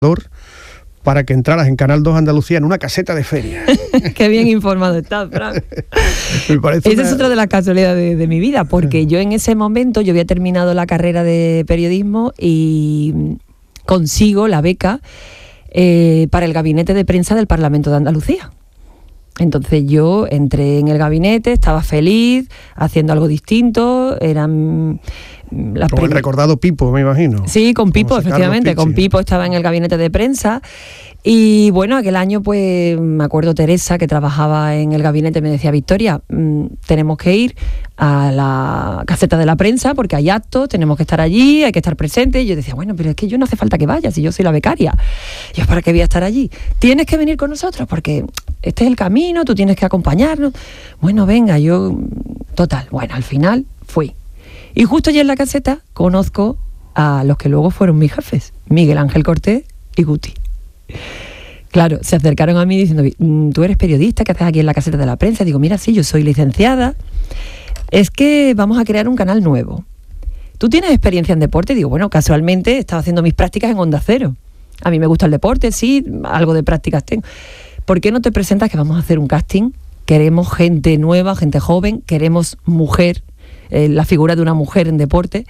para que entraras en Canal 2 Andalucía en una caseta de feria. Qué bien informado estás, Fran. Esa es otra de las casualidades de mi vida, porque yo en ese momento, yo había terminado la carrera de periodismo y consigo la beca para el gabinete de prensa del Parlamento de Andalucía. Entonces yo entré en el gabinete, estaba feliz, haciendo algo distinto, eran... Como el recordado Pipo, me imagino. Sí, con Pipo, efectivamente, con Pipo estaba en el gabinete de prensa. Y bueno, aquel año pues me acuerdo Teresa, que trabajaba en el gabinete, me decía: Victoria, tenemos que ir a la caseta de la prensa porque hay actos, tenemos que estar allí, hay que estar presentes. Y yo decía, bueno, pero es que yo no hace falta que vaya, si yo soy la becaria. Yo, ¿para qué voy a estar allí? Tienes que venir con nosotros porque este es el camino, tú tienes que acompañarnos. Bueno, venga, yo... Total, bueno, al final fui. Y justo allí en la caseta conozco a los que luego fueron mis jefes, Miguel Ángel Cortés y Guti. Claro, se acercaron a mí diciendo: ¿tú eres periodista? ¿Qué haces aquí en la caseta de la prensa? Digo, mira, sí, yo soy licenciada. Es que vamos a crear un canal nuevo. ¿Tú tienes experiencia en deporte? Digo, bueno, casualmente estaba haciendo mis prácticas en Onda Cero. A mí me gusta el deporte, sí, algo de prácticas tengo. ¿Por qué no te presentas que vamos a hacer un casting? Queremos gente nueva, gente joven, queremos mujer, la figura de una mujer en deporte,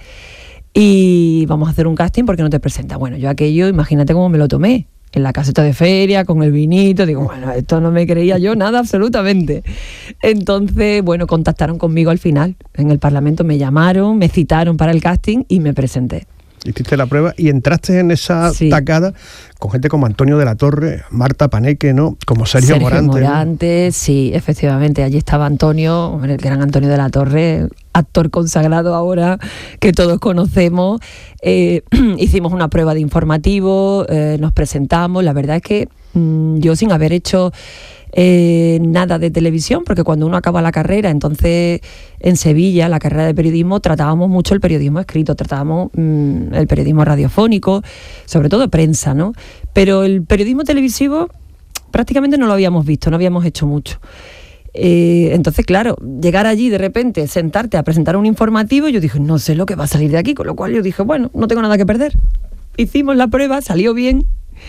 y vamos a hacer un casting, ¿por qué no te presentas? Bueno, yo aquello, imagínate cómo me lo tomé, en la caseta de feria, con el vinito, digo, bueno, esto no me creía yo nada absolutamente. Entonces, bueno, contactaron conmigo al final, en el Parlamento me llamaron, me citaron para el casting y me presenté. Hiciste la prueba y entraste en esa tacada con gente como Antonio de la Torre, Marta Paneque, ¿no? Como Sergio Morante, ¿no? Sí, efectivamente, allí estaba Antonio, el gran Antonio de la Torre, actor consagrado ahora que todos conocemos. Hicimos una prueba de informativo, nos presentamos. La verdad es que yo, sin haber hecho nada de televisión, porque cuando uno acaba la carrera, entonces en Sevilla, la carrera de periodismo, tratábamos mucho el periodismo escrito, tratábamos el periodismo radiofónico, sobre todo prensa, ¿no? Pero el periodismo televisivo prácticamente no lo habíamos visto, no habíamos hecho mucho. Entonces, claro, llegar allí de repente, sentarte a presentar un informativo, yo dije, no sé lo que va a salir de aquí, con lo cual yo dije, bueno, no tengo nada que perder. Hicimos la prueba, salió bien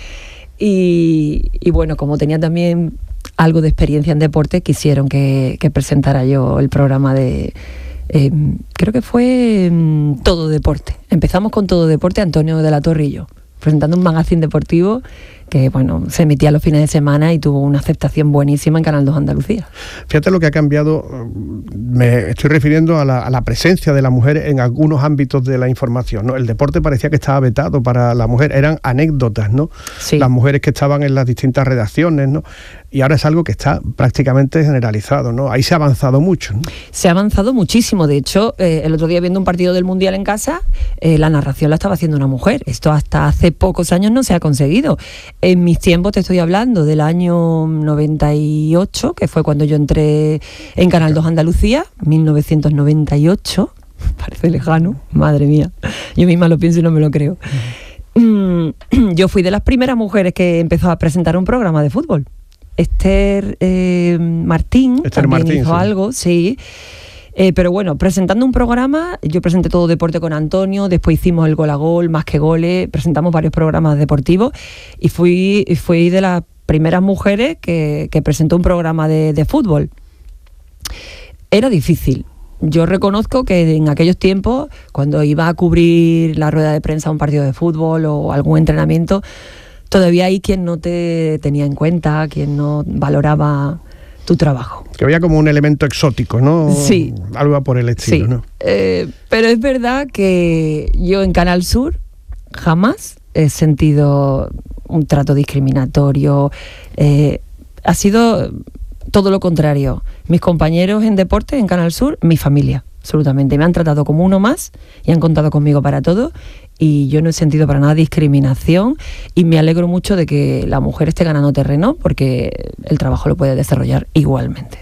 y bueno, como tenía también algo de experiencia en deporte, quisieron que presentara yo el programa de... creo que fue Todo Deporte. Empezamos con Todo Deporte, Antonio de la Torre y yo, presentando un magazine deportivo que, bueno, se emitía los fines de semana y tuvo una aceptación buenísima en Canal 2 Andalucía. Fíjate lo que ha cambiado, me estoy refiriendo a la presencia de la mujer en algunos ámbitos de la información, ¿no? El deporte parecía que estaba vetado para la mujer, eran anécdotas, ¿no? Sí. Las mujeres que estaban en las distintas redacciones, ¿no? Y ahora es algo que está prácticamente generalizado, ¿no? Ahí se ha avanzado mucho, ¿no? Se ha avanzado muchísimo. De hecho, el otro día viendo un partido del Mundial en casa, la narración la estaba haciendo una mujer. Esto hasta hace pocos años no se ha conseguido. En mis tiempos, te estoy hablando del año 98, que fue cuando yo entré en Canal 2 Andalucía, 1998, parece lejano, madre mía, yo misma lo pienso y no me lo creo. Yo fui de las primeras mujeres que empezó a presentar un programa de fútbol. Esther Martín también hizo algo, sí. Pero bueno, presentando un programa, yo presenté Todo Deporte con Antonio, después hicimos el Gol a Gol, Más que Goles, presentamos varios programas deportivos y fui de las primeras mujeres que presentó un programa de fútbol. Era difícil. Yo reconozco que en aquellos tiempos, cuando iba a cubrir la rueda de prensa a un partido de fútbol o algún entrenamiento, todavía hay quien no te tenía en cuenta, quien no valoraba tu trabajo. Que había como un elemento exótico, ¿no? Sí. Algo por el estilo, sí. ¿no? Pero es verdad que yo en Canal Sur jamás he sentido un trato discriminatorio. Ha sido todo lo contrario. Mis compañeros en deporte en Canal Sur, mi familia, absolutamente. Me han tratado como uno más y han contado conmigo para todo. Y yo no he sentido para nada discriminación y me alegro mucho de que la mujer esté ganando terreno porque el trabajo lo puede desarrollar igualmente.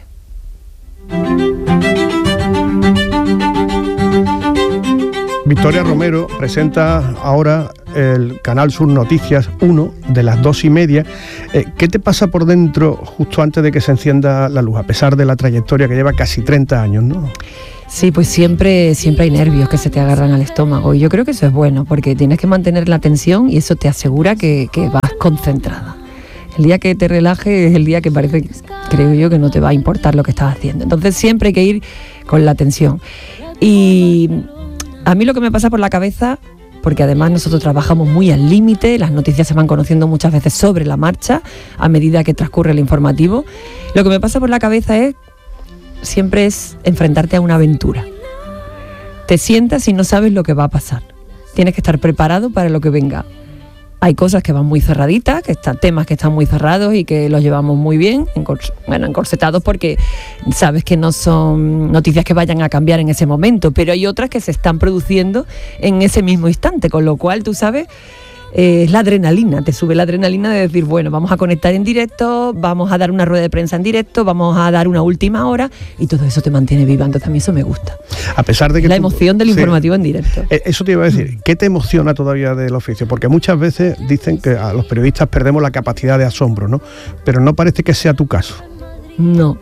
Victoria Romero presenta ahora el Canal Sur Noticias 1 de las 2:30. ¿Qué te pasa por dentro justo antes de que se encienda la luz, a pesar de la trayectoria que lleva casi 30 años, ¿no? Sí, pues siempre hay nervios que se te agarran al estómago, y yo creo que eso es bueno, porque tienes que mantener la tensión y eso te asegura que vas concentrada. El día que te relajes es el día que parece, creo yo, que no te va a importar lo que estás haciendo. Entonces siempre hay que ir con la tensión. Y a mí lo que me pasa por la cabeza, porque además nosotros trabajamos muy al límite, las noticias se van conociendo muchas veces sobre la marcha a medida que transcurre el informativo, lo que me pasa por la cabeza siempre es enfrentarte a una aventura. Te sientas y no sabes lo que va a pasar. Tienes que estar preparado para lo que venga. Hay cosas que van muy cerraditas, temas que están muy cerrados y que los llevamos muy bien, encorsetados, porque sabes que no son noticias que vayan a cambiar en ese momento, pero hay otras que se están produciendo en ese mismo instante, con lo cual tú sabes, es la adrenalina, te sube la adrenalina de decir, bueno, vamos a conectar en directo, vamos a dar una rueda de prensa en directo, vamos a dar una última hora, y todo eso te mantiene viva. Entonces a mí eso me gusta. A pesar de que la emoción del informativo en directo. Eso te iba a decir, ¿qué te emociona todavía del oficio? Porque muchas veces dicen que a los periodistas perdemos la capacidad de asombro, ¿no? Pero no parece que sea tu caso. No.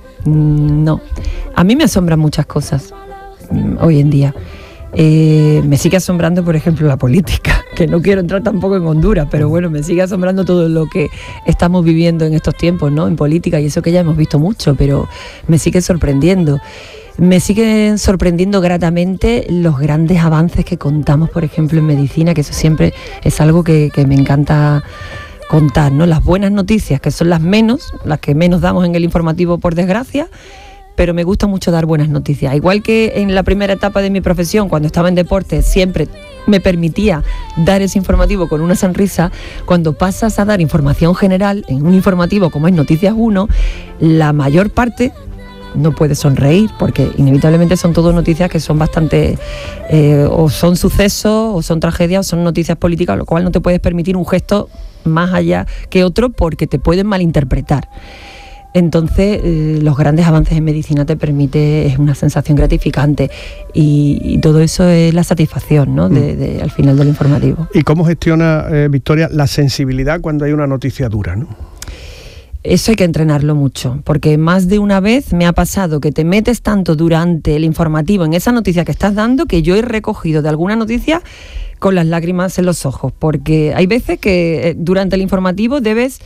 A mí me asombran muchas cosas hoy en día. Me sigue asombrando, por ejemplo, la política, que no quiero entrar tampoco en Honduras, pero bueno, me sigue asombrando todo lo que estamos viviendo en estos tiempos, ¿no? En política, y eso que ya hemos visto mucho, pero me sigue sorprendiendo. Me siguen sorprendiendo gratamente los grandes avances que contamos, por ejemplo, en medicina, que eso siempre es algo que me encanta contar, ¿no? Las buenas noticias, que son las que menos damos en el informativo, por desgracia, pero me gusta mucho dar buenas noticias. Igual que en la primera etapa de mi profesión, cuando estaba en deporte, siempre me permitía dar ese informativo con una sonrisa, cuando pasas a dar información general en un informativo como es Noticias 1, la mayor parte no puedes sonreír, porque inevitablemente son todo noticias que son bastante, o son sucesos, o son tragedias, o son noticias políticas, lo cual no te puedes permitir un gesto más allá que otro, porque te pueden malinterpretar. Entonces, los grandes avances en medicina te permite, es una sensación gratificante, y todo eso es la satisfacción, ¿no? Al final del informativo. ¿Y cómo gestiona, Victoria, la sensibilidad cuando hay una noticia dura, ¿no? Eso hay que entrenarlo mucho, porque más de una vez me ha pasado que te metes tanto durante el informativo en esa noticia que estás dando, que yo he recogido de alguna noticia con las lágrimas en los ojos, porque hay veces que durante el informativo debes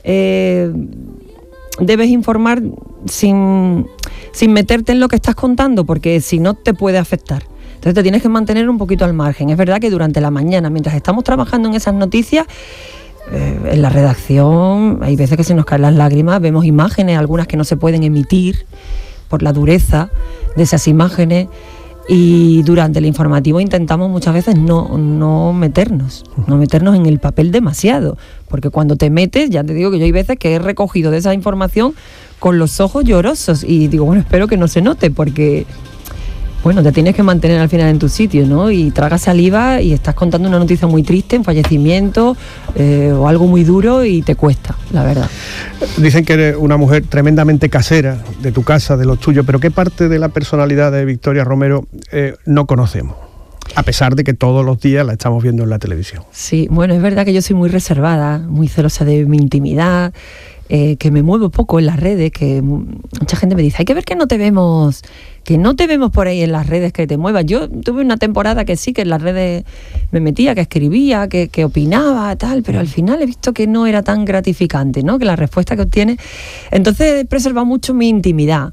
informar sin meterte en lo que estás contando, porque si no te puede afectar. Entonces te tienes que mantener un poquito al margen. Es verdad que durante la mañana, mientras estamos trabajando en esas noticias, en la redacción hay veces que se nos caen las lágrimas, vemos imágenes, algunas que no se pueden emitir por la dureza de esas imágenes, y durante el informativo intentamos muchas veces no meternos en el papel demasiado, porque cuando te metes, ya te digo que yo hay veces que he recogido de esa información con los ojos llorosos, y digo, bueno, espero que no se note, porque bueno, te tienes que mantener al final en tu sitio, ¿no? Y tragas saliva y estás contando una noticia muy triste, un fallecimiento o algo muy duro, y te cuesta, la verdad. Dicen que eres una mujer tremendamente casera, de tu casa, de los tuyos, pero ¿qué parte de la personalidad de Victoria Romero no conocemos? A pesar de que todos los días la estamos viendo en la televisión. Sí, bueno, es verdad que yo soy muy reservada, muy celosa de mi intimidad, que me muevo poco en las redes, que mucha gente me dice, hay que ver que no te vemos por ahí en las redes, que te muevas. Yo tuve una temporada que sí, que en las redes me metía, que escribía, que opinaba, tal, pero al final he visto que no era tan gratificante, ¿no? Que la respuesta que obtienes. Entonces he preservado mucho mi intimidad.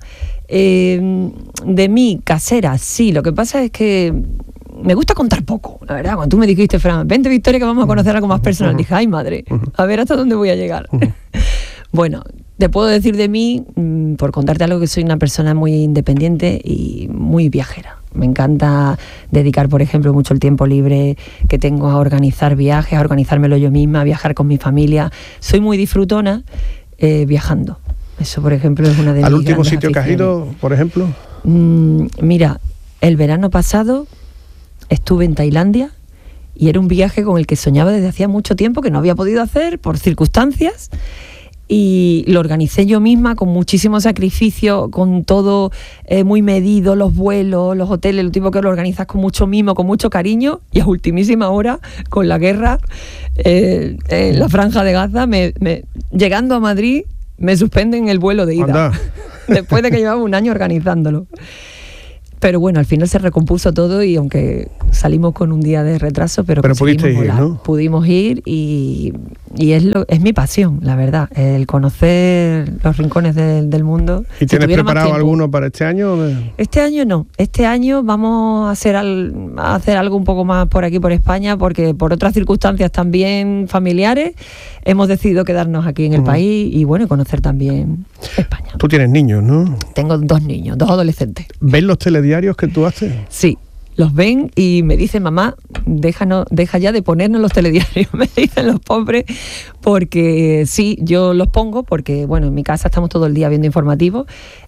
De mí, casera, sí, lo que pasa es que me gusta contar poco, la verdad. Cuando tú me dijiste, Fran, vente, Victoria, que vamos a conocer algo más personal, dije, ay, madre, a ver hasta dónde voy a llegar. Bueno, te puedo decir de mí, por contarte algo, que soy una persona muy independiente y muy viajera. Me encanta dedicar, por ejemplo, mucho el tiempo libre que tengo a organizar viajes, a organizármelo yo misma, a viajar con mi familia. Soy muy disfrutona viajando. Eso, por ejemplo, es una de mis ¿Al último sitio que has ido, por ejemplo? Mira, el verano pasado estuve en Tailandia, y era un viaje con el que soñaba desde hacía mucho tiempo, que no había podido hacer por circunstancias. y lo organicé yo misma con muchísimo sacrificio, con todo muy medido, los vuelos, los hoteles, lo tipo que lo organizas con mucho mimo, con mucho cariño, y a ultimísima hora, con la guerra en la Franja de Gaza, llegando a Madrid, me suspenden el vuelo de ida. Después de que llevaba un año organizándolo. Pero bueno, al final se recompuso todo y aunque salimos con un día de retraso, pero pudiste ir, ¿no? Pudimos ir y es mi pasión, la verdad, el conocer los rincones del mundo. ¿Y tienes preparado alguno para este año? Este año no, este año vamos a hacer algo un poco más por aquí, por España, porque por otras circunstancias también familiares hemos decidido quedarnos aquí en el país y bueno, conocer también España. Tú tienes niños, ¿no? Tengo 2 niños, 2 adolescentes. ¿Ven los telediarios que tú haces? Sí. Los ven y me dicen, mamá, deja ya de ponernos los telediarios, me dicen los pobres, porque sí, yo los pongo, porque bueno, en mi casa estamos todo el día viendo informativos,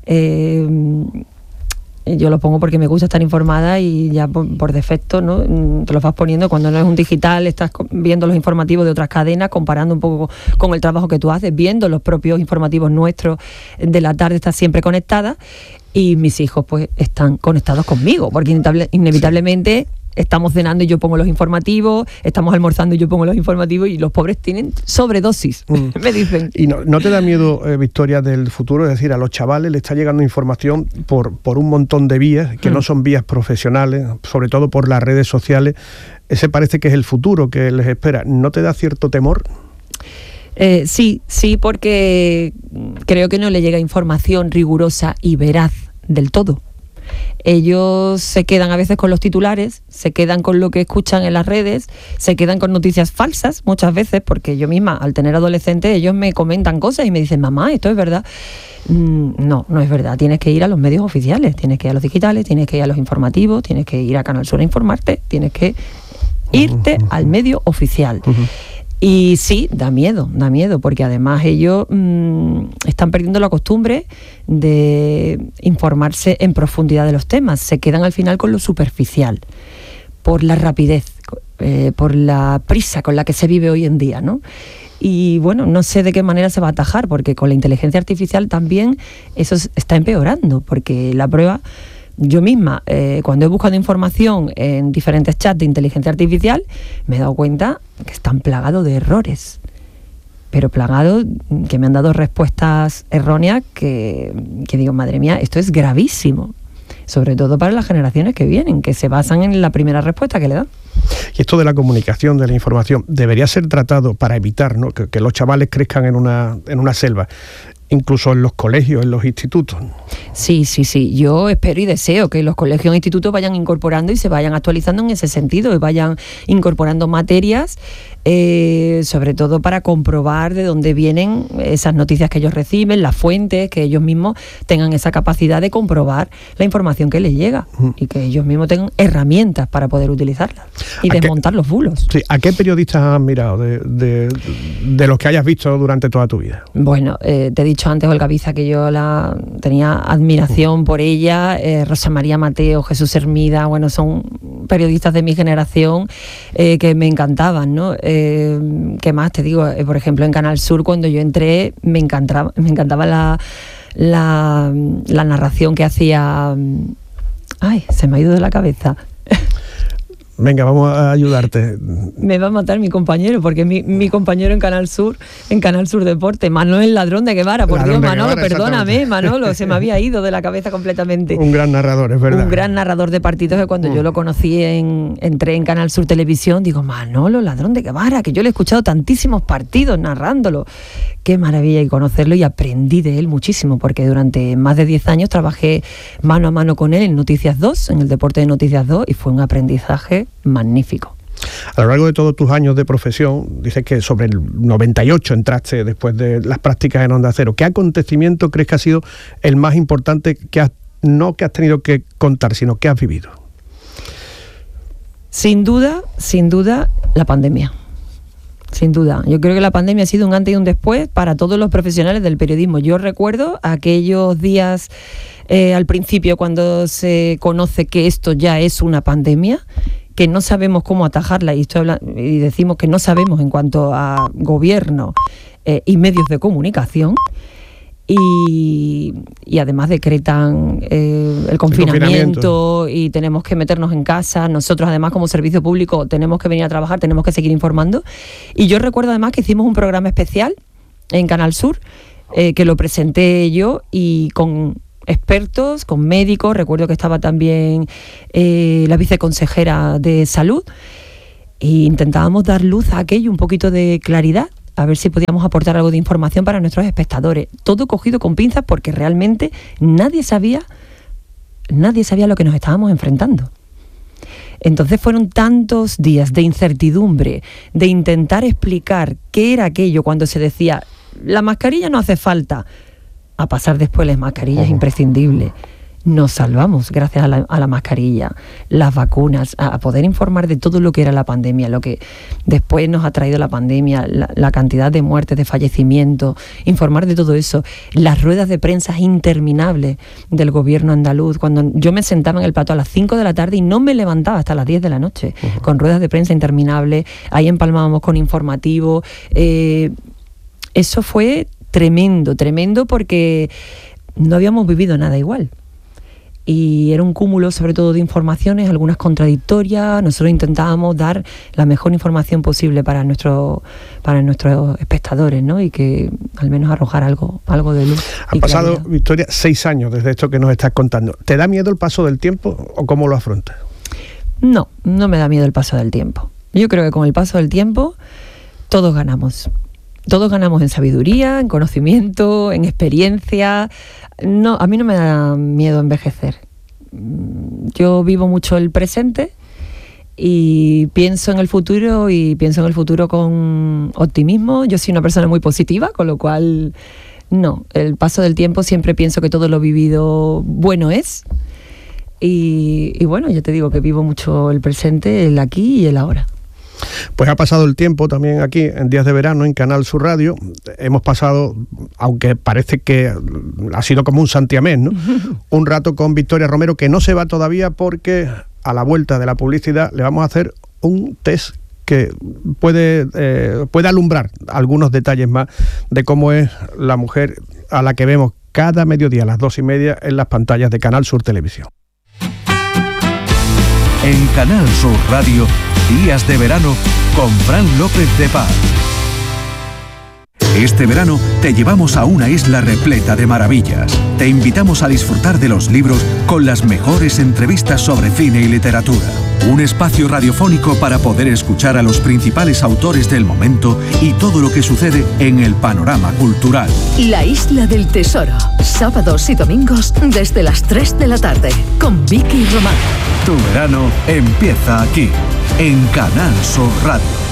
yo los pongo porque me gusta estar informada y ya por defecto, ¿no? Te los vas poniendo cuando no es un digital, estás viendo los informativos de otras cadenas, comparando un poco con el trabajo que tú haces, viendo los propios informativos nuestros de la tarde, estás siempre conectada. Y mis hijos pues están conectados conmigo, porque inevitablemente estamos cenando y yo pongo los informativos, estamos almorzando y yo pongo los informativos y los pobres tienen sobredosis, me dicen. ¿Y no te da miedo, Victoria, del futuro? Es decir, a los chavales les está llegando información por un montón de vías, que no son vías profesionales, sobre todo por las redes sociales. Ese parece que es el futuro que les espera. ¿No te da cierto temor? Sí, porque creo que no le llega información rigurosa y veraz del todo. Ellos se quedan a veces con los titulares, se quedan con lo que escuchan en las redes, se quedan con noticias falsas muchas veces, porque yo misma, al tener adolescentes, ellos me comentan cosas y me dicen, mamá, ¿esto es verdad? No es verdad. Tienes que ir a los medios oficiales, tienes que ir a los digitales, tienes que ir a los informativos, tienes que ir a Canal Sur a informarte, tienes que irte al medio oficial. Y sí, da miedo, porque además ellos están perdiendo la costumbre de informarse en profundidad de los temas, se quedan al final con lo superficial, por la rapidez, por la prisa con la que se vive hoy en día, ¿no? Y bueno, no sé de qué manera se va a atajar, porque con la inteligencia artificial también eso está empeorando, porque la prueba... Yo misma, cuando he buscado información en diferentes chats de inteligencia artificial, me he dado cuenta que están plagados de errores. Pero plagados, que me han dado respuestas erróneas que digo, madre mía, esto es gravísimo. Sobre todo para las generaciones que vienen, que se basan en la primera respuesta que le dan. Y esto de la comunicación, de la información, debería ser tratado para evitar, ¿no?, que los chavales crezcan en una selva. Incluso en los colegios, en los institutos. Sí. Yo espero y deseo que los colegios e institutos vayan incorporando y se vayan actualizando en ese sentido, y vayan incorporando materias, sobre todo para comprobar de dónde vienen esas noticias que ellos reciben, las fuentes, que ellos mismos tengan esa capacidad de comprobar la información que les llega y que ellos mismos tengan herramientas para poder utilizarla y desmontar los bulos. Sí, ¿a qué periodistas has admirado de los que hayas visto durante toda tu vida? Bueno, te he dicho antes, Olga Biza, que yo tenía admiración por ella, Rosa María Mateo, Jesús Hermida, bueno, son periodistas de mi generación que me encantaban, ¿no? ¿Qué más te digo? Por ejemplo, en Canal Sur, cuando yo entré, me encantaba la narración que hacía... Ay, se me ha ido de la cabeza. Venga, vamos a ayudarte. Me va a matar mi compañero, porque mi compañero en Canal Sur Deporte, Manuel Ladrón de Guevara. Por Dios, Manolo, perdóname, Manolo, se me había ido de la cabeza completamente. Un gran narrador, es verdad. Un gran narrador de partidos, que cuando yo lo conocí, entré en Canal Sur Televisión, digo, Manolo Ladrón de Guevara, que yo le he escuchado tantísimos partidos narrándolo. Qué maravilla, y conocerlo, y aprendí de él muchísimo, porque durante más de 10 años trabajé mano a mano con él en Noticias 2, en el deporte de Noticias 2, y fue un aprendizaje magnífico. A lo largo de todos tus años de profesión, dices que sobre el 98 entraste después de las prácticas en Onda Cero. ¿Qué acontecimiento crees que ha sido el más importante que has tenido que contar, sino que has vivido? Sin duda, la pandemia. Sin duda. Yo creo que la pandemia ha sido un antes y un después para todos los profesionales del periodismo. Yo recuerdo aquellos días al principio, cuando se conoce que esto ya es una pandemia, que no sabemos cómo atajarla, y decimos que no sabemos en cuanto a gobierno, y medios de comunicación. Y además decretan el confinamiento y tenemos que meternos en casa. Nosotros además como servicio público tenemos que venir a trabajar, tenemos que seguir informando. Y yo recuerdo además que hicimos un programa especial en Canal Sur, que lo presenté yo y con expertos, con médicos. Recuerdo que estaba también la viceconsejera de Salud, e intentábamos dar luz a aquello, un poquito de claridad, a ver si podíamos aportar algo de información para nuestros espectadores. Todo cogido con pinzas porque realmente nadie sabía lo que nos estábamos enfrentando. Entonces fueron tantos días de incertidumbre, de intentar explicar qué era aquello cuando se decía la mascarilla no hace falta, a pasar después las mascarillas es imprescindible. Nos salvamos gracias a la mascarilla, las vacunas, a poder informar de todo lo que era la pandemia, lo que después nos ha traído la pandemia, la cantidad de muertes, de fallecimientos, informar de todo eso, las ruedas de prensa interminables del gobierno andaluz, cuando yo me sentaba en el plató a las 5 de la tarde y no me levantaba hasta las 10 de la noche, con ruedas de prensa interminables, ahí empalmábamos con informativo. Eso fue tremendo porque no habíamos vivido nada igual. Y era un cúmulo sobre todo de informaciones, algunas contradictorias. Nosotros intentábamos dar la mejor información posible para nuestros espectadores, ¿no? Y que al menos arrojar algo de luz. Han pasado, Victoria, 6 años desde esto que nos estás contando. ¿Te da miedo el paso del tiempo o cómo lo afrontas? No me da miedo el paso del tiempo. Yo creo que con el paso del tiempo todos ganamos. Todos ganamos en sabiduría, en conocimiento, en experiencia. No, a mí no me da miedo envejecer. Yo vivo mucho el presente y pienso en el futuro con optimismo. Yo soy una persona muy positiva, con lo cual no, el paso del tiempo siempre pienso que todo lo vivido bueno es. Y bueno, yo te digo que vivo mucho el presente, el aquí y el ahora. Pues ha pasado el tiempo también aquí en Días de Verano en Canal Sur Radio. Hemos pasado, aunque parece que ha sido como un santiamén, ¿no? Un rato con Victoria Romero, que no se va todavía porque a la vuelta de la publicidad le vamos a hacer un test que puede alumbrar algunos detalles más de cómo es la mujer a la que vemos cada mediodía a las 2:30 en las pantallas de Canal Sur Televisión. En Canal Sur Radio, Días de Verano con Fran López de Paz. Este verano te llevamos a una isla repleta de maravillas. Te invitamos a disfrutar de los libros con las mejores entrevistas sobre cine y literatura. Un espacio radiofónico para poder escuchar a los principales autores del momento y todo lo que sucede en el panorama cultural. La Isla del Tesoro, sábados y domingos desde las 3 de la tarde, con Vicky Román. Tu verano empieza aquí, en Canal Sur Radio.